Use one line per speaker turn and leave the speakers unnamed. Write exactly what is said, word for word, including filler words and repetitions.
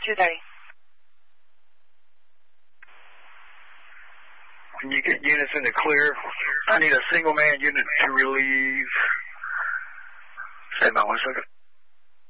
two thirty.
When you get units in the clear, I need a single man unit to relieve. Stand by one second.